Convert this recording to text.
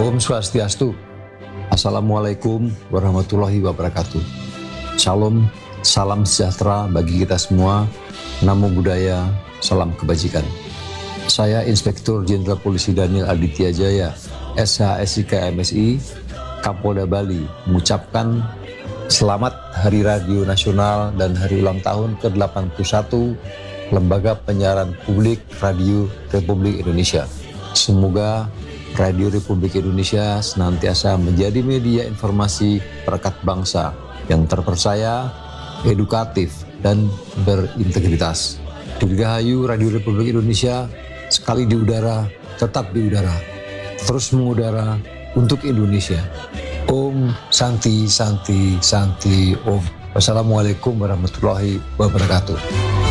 Om Swastiastu. Assalamualaikum warahmatullahi wabarakatuh. Shalom, salam sejahtera bagi kita semua. Namo Buddhaya, salam kebajikan. Saya Inspektur Jenderal Polisi Daniel Aditya Jaya, SH-SIK MSI, Kapolda Bali, mengucapkan selamat Hari Radio Nasional dan Hari Ulang Tahun ke-81 Lembaga Penyiaran Publik Radio Republik Indonesia. Semoga Radio Republik Indonesia senantiasa menjadi media informasi perekat bangsa yang terpercaya, edukatif, dan berintegritas. Dirgahayu Radio Republik Indonesia, sekali di udara, tetap di udara, terus mengudara untuk Indonesia. Om Santi Santi Santi Om. Wassalamualaikum warahmatullahi wabarakatuh.